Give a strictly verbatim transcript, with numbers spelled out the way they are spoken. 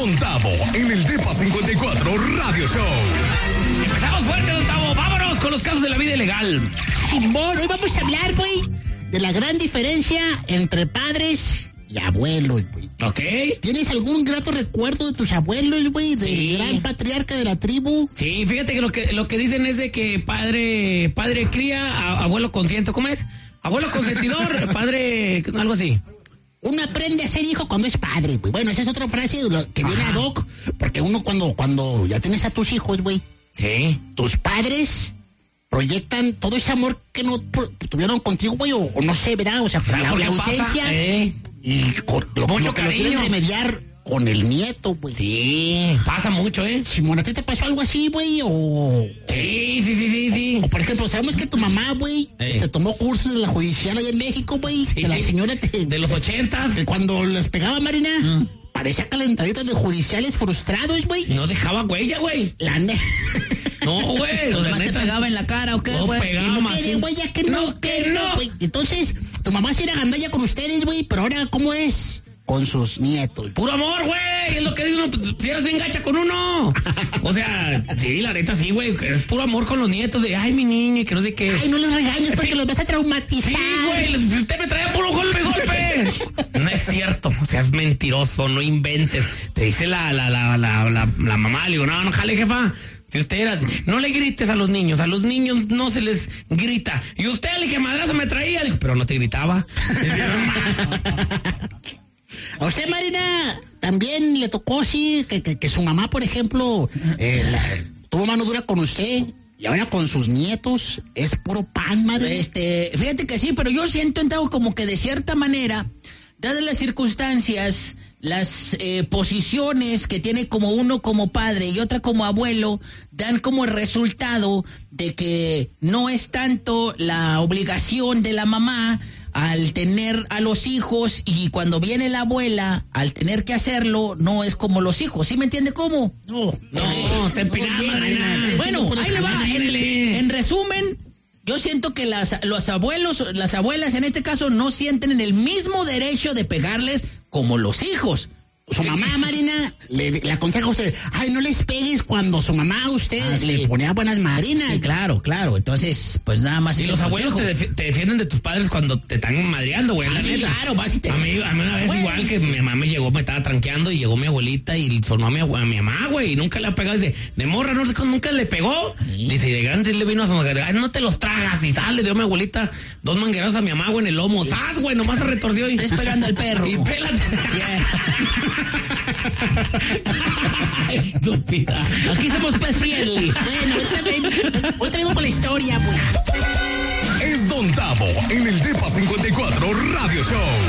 Don Tavo en el Depa cincuenta y cuatro Radio Show. Empezamos fuerte, Don Tavo. Vámonos con los casos de la vida ilegal. Simón, hoy vamos a hablar, güey, de la gran diferencia entre padres y abuelos, güey. Ok. ¿Tienes algún grato recuerdo de tus abuelos, güey? Del Sí. gran patriarca de la tribu. Sí, fíjate que lo que lo que dicen es de que padre padre cría, a- abuelo consiente. ¿Cómo es? Abuelo consentidor, padre... algo así. Uno aprende a ser hijo cuando es padre, güey. Bueno, esa es otra frase de lo que viene Ajá. ad hoc, porque uno cuando, cuando ya tienes a tus hijos, güey, Sí. tus padres proyectan todo ese amor que no pu- tuvieron contigo, güey, o, o no sé, ¿verdad? O sea, O sea, la, algo la le pasa, ausencia eh. y con, lo, Mucho lo que lo cariño. quieren remediar con el nieto, güey. Sí, pasa mucho, ¿eh? Simón, ¿a ti te pasó algo así, güey? O, Sí, sí, sí, sí, sí. o por ejemplo, sabemos que tu mamá, güey, Eh. este, tomó cursos de la judicial allá en México, güey, Sí, que la sí. señora te... De los ochentas. que cuando les pegaba Marina, Mm. parecía calentaditas de judiciales frustrados, güey. No dejaba huella, güey. La ne... No, güey. La ¿Nomás te neta. pegaba en la cara o qué, No güey? pegaba. Y no más, quiere, sí. güey, ya que no, No, que no. güey. Entonces, tu mamá sí era gandalla con ustedes, güey, pero ahora, ¿cómo es? Con sus nietos. Puro amor, güey. Es lo que dice uno. pues, Si eres bien gacha con uno. O sea, sí, la neta, sí, güey. Es puro amor con los nietos de, ay, mi niño, y que no sé qué. Ay, no los regañes porque Sí. los vas a traumatizar. Sí, güey, usted me traía puro golpe, golpe. No es cierto, o sea, es mentiroso, no inventes. Te dice la, la, la, la, la, la mamá, le digo, no, no jale, jefa. Si usted era, no le grites a los niños, a los niños no se les grita. Y usted, le dije, madrazo me traía. Dijo, pero no te gritaba. A usted, Marina, también le tocó, sí, que, que, que su mamá, por ejemplo, eh, la- tuvo mano dura con usted y ahora con sus nietos es puro pan, madre. Este, fíjate que sí, pero yo siento entonces como que de cierta manera, dadas las circunstancias, las eh, posiciones que tiene como uno como padre y otra como abuelo, dan como resultado de que no es tanto la obligación de la mamá al tener a los hijos, y cuando viene la abuela, al tener que hacerlo, no es como los hijos. ¿Sí me entiende cómo? No, No, te empinaba, Oye, Marina. Bueno, ahí le va. En, Ándale. en resumen, yo siento que las, los abuelos, las abuelas en este caso, no sienten en el mismo derecho de pegarles como los hijos. su mamá, Marina, le, le aconseja a usted, ay, no les pegues cuando su mamá a usted Ah, sí. le ponía buenas madrinas. Sí, claro, claro. Entonces, pues nada más. Y ese los abuelos te, consejo. defi- te defienden de tus padres cuando te están madreando, güey. la Ah, sí, neta. claro, vas y te- A mí, a mí una vez Bueno. igual que mi mamá me llegó, me estaba tranqueando y llegó mi abuelita y sonó a mi, abue- a mi mamá, güey. Y nunca le ha pegado. Dice, de morra, no sé cómo, nunca le pegó. Dice, y de grande le vino a sonar, ay, no te los tragas. Y tal, le dio a mi abuelita dos manguerazos a mi mamá, güey, en el lomo. ¡Sas, güey! Nomás se retorció y... Estás pegando al perro. Y pélate. Estúpida. Aquí somos pez friendly. Bueno, ahorita ven- ahorita vengo con la historia, güey. Es Don Tavo en el Depa cincuenta y cuatro Radio Show.